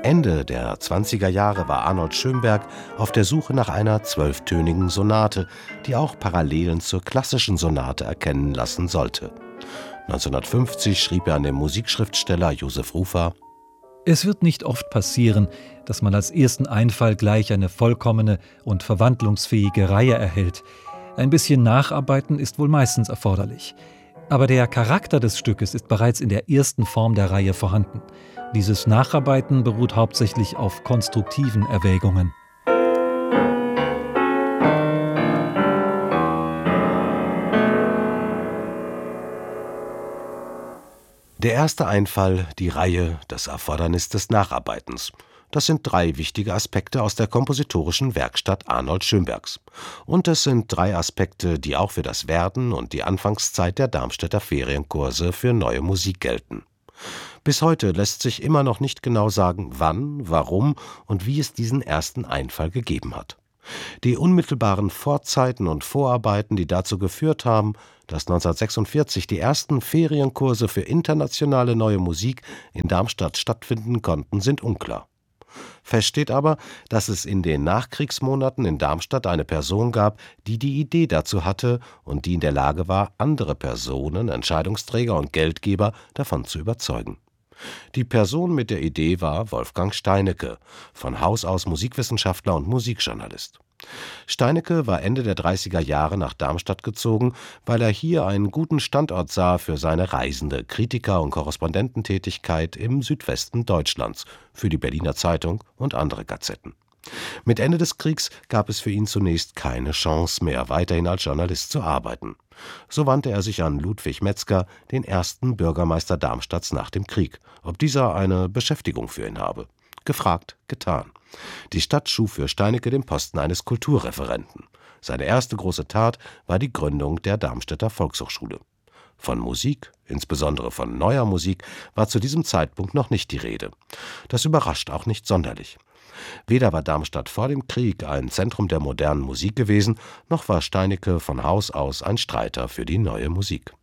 Ende der 20er Jahre war Arnold Schönberg auf der Suche nach einer 12-tönigen Sonate, die auch Parallelen zur klassischen Sonate erkennen lassen sollte. 1950 schrieb er an den Musikschriftsteller Josef Rufer: Es wird nicht oft passieren, dass man als ersten Einfall gleich eine vollkommene und verwandlungsfähige Reihe erhält. Ein bisschen Nacharbeiten ist wohl meistens erforderlich. Aber der Charakter des Stückes ist bereits in der ersten Form der Reihe vorhanden. Dieses Nacharbeiten beruht hauptsächlich auf konstruktiven Erwägungen. Der erste Einfall, die Reihe, das Erfordernis des Nacharbeitens. Das sind 3 wichtige Aspekte aus der kompositorischen Werkstatt Arnold Schönbergs. Und es sind 3 Aspekte, die auch für das Werden und die Anfangszeit der Darmstädter Ferienkurse für Neue Musik gelten. Bis heute lässt sich immer noch nicht genau sagen, wann, warum und wie es diesen ersten Einfall gegeben hat. Die unmittelbaren Vorzeiten und Vorarbeiten, die dazu geführt haben, dass 1946 die ersten Ferienkurse für internationale Neue Musik in Darmstadt stattfinden konnten, sind unklar. Fest steht aber, dass es in den Nachkriegsmonaten in Darmstadt eine Person gab, die die Idee dazu hatte und die in der Lage war, andere Personen, Entscheidungsträger und Geldgeber davon zu überzeugen. Die Person mit der Idee war Wolfgang Steinecke, von Haus aus Musikwissenschaftler und Musikjournalist. Steinecke war Ende der 30er Jahre nach Darmstadt gezogen, weil er hier einen guten Standort sah für seine reisende Kritiker- und Korrespondententätigkeit im Südwesten Deutschlands, für die Berliner Zeitung und andere Gazetten. Mit Ende des Kriegs gab es für ihn zunächst keine Chance mehr, weiterhin als Journalist zu arbeiten. So wandte er sich an Ludwig Metzger, den ersten Bürgermeister Darmstadts nach dem Krieg, ob dieser eine Beschäftigung für ihn habe. Gefragt, getan. Die Stadt schuf für Steinecke den Posten eines Kulturreferenten. Seine erste große Tat war die Gründung der Darmstädter Volkshochschule. Von Musik, insbesondere von neuer Musik, war zu diesem Zeitpunkt noch nicht die Rede. Das überrascht auch nicht sonderlich. Weder war Darmstadt vor dem Krieg ein Zentrum der modernen Musik gewesen, noch war Steinecke von Haus aus ein Streiter für die neue Musik.